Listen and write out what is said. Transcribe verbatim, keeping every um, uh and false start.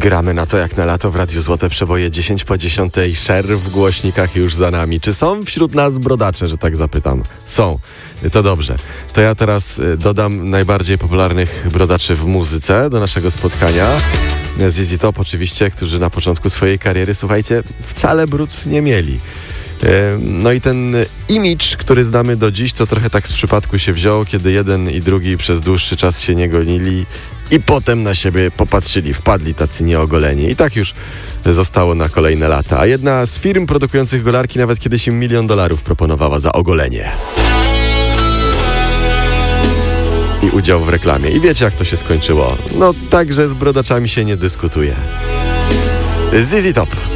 Gramy na to jak na lato w Radiu Złote Przeboje. Dziesięć po dziesiątej, Cher w głośnikach już za nami. Czy są wśród nas brodacze, że tak zapytam? Są. To dobrze. To ja teraz dodam najbardziej popularnych brodaczy w muzyce do naszego spotkania. Z Z Z Top oczywiście, którzy na początku swojej kariery, słuchajcie, wcale brud nie mieli. No i ten imidż, który znamy do dziś, to trochę tak z przypadku się wziął, kiedy jeden i drugi przez dłuższy czas się nie gonili i potem na siebie popatrzyli, wpadli tacy nieogoleni. I tak już zostało na kolejne lata. A jedna z firm produkujących golarki nawet kiedyś im milion dolarów proponowała za ogolenie i udział w reklamie. I wiecie, jak to się skończyło? No tak, że z brodaczami się nie dyskutuje. Z Z Z Top.